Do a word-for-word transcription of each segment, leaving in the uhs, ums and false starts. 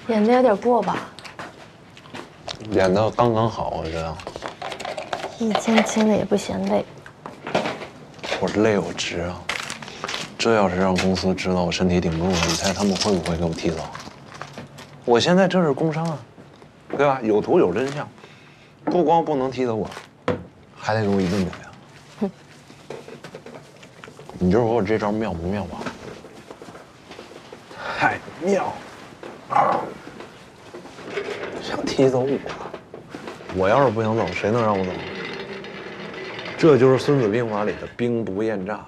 演的有点过吧？ 演的刚刚好，我觉得。 一千千的也不嫌累。 我累我值啊！这要是让公司知道我身体顶住了，你猜他们会不会给我提走？我现在这是工伤啊，对吧？有图有真相，不光不能踢走我，还得给我一顿表扬。哼！你就说我这招妙不妙吧？太妙啊！想踢走我，我要是不想走，谁能让我走？这就是《孙子兵法》里的兵不厌诈。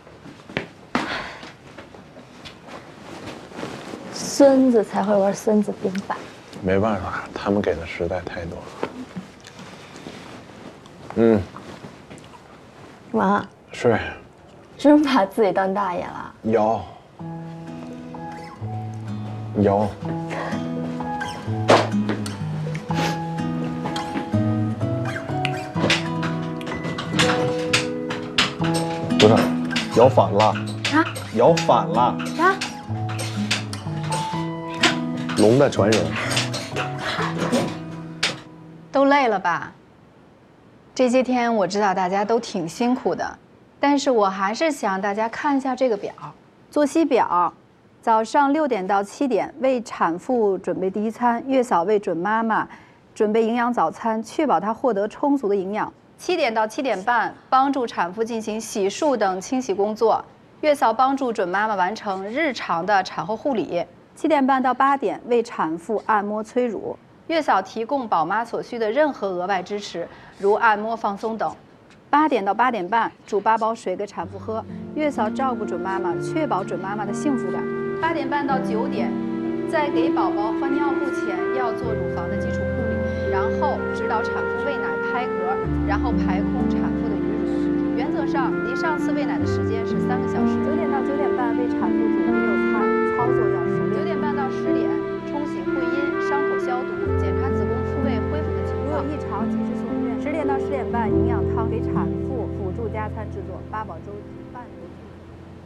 孙子才会玩《孙子兵法》。 没办法，他们给的实在太多了。嗯。 妈。 是。 真把自己当大爷了？ 有。有。不是，摇反了。 啊？ 摇反了。 啊？ 龙的传人。 都累了吧？这些天我知道大家都挺辛苦的，但是我还是想大家看一下这个表，作息表。早上六点到七点为产妇准备第一餐，月嫂为准妈妈准备营养早餐，确保她获得充足的营养。七点到七点半帮助产妇进行洗漱等清洗工作，月嫂帮助准妈妈完成日常的产后护理。七点半到八点为产妇按摩催乳，月嫂提供宝妈所需的任何额外支持，如按摩、放松等。八点到八点半煮八包水给产妇喝，月嫂照顾准妈妈，确保准妈妈的幸福感。八点半到九点，在给宝宝换尿布前要做乳房的基础护理，然后指导产妇喂奶、拍嗝，然后排空产妇的余乳。原则上，离上次喂奶的时间是三个小时。九点到九点半为产妇准备六餐，操作要熟练。九点半到十点，冲洗会阴、伤口消毒，检查子宫复位恢复的情况。如有异常，及时送医院。十点到十点半，营养汤给产妇辅助加餐制作，八宝粥。